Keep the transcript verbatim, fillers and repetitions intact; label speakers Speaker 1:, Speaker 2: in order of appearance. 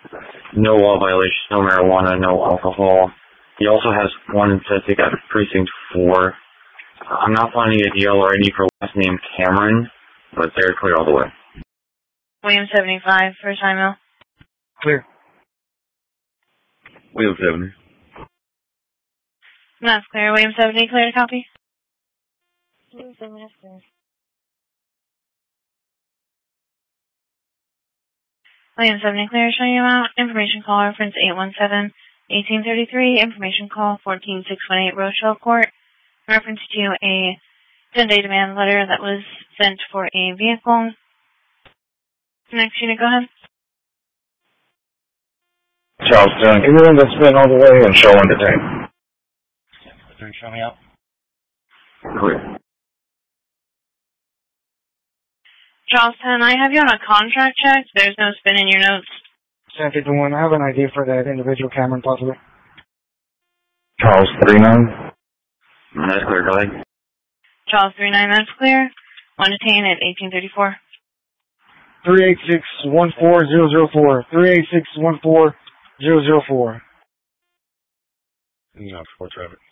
Speaker 1: No law violation, no marijuana, no alcohol. He also has one in Cedric at Precinct four. I'm not finding a D L or I D for last name Cameron, but they're clear all the way.
Speaker 2: William seventy-five, first time out.
Speaker 3: Clear.
Speaker 1: William seventy.
Speaker 2: That's clear. William seventy, clear to copy? William seventy, that's clear. William seventy, clear, showing you out. Information call reference eight one seven, eighteen thirty-three. Information call fourteen six one eight Rochelle Court. Reference to a ten-day demand letter that was sent for a vehicle. Next unit, go ahead.
Speaker 4: Charleston, can you ring the spin all the way and show on the tape?
Speaker 3: Show me out.
Speaker 1: Clear.
Speaker 2: Charleston, I have you on a contract check. There's no spin in your notes.
Speaker 3: ten fifty-one, I have an I D for that individual, Cameron, possibly.
Speaker 4: Charles three nine.
Speaker 1: That's clear, go ahead.
Speaker 2: Charles three nine, that's clear. One detained at eighteen thirty-four.
Speaker 3: three eight six one four zero zero four. three eight six one four zero zero four.
Speaker 4: No, for traffic.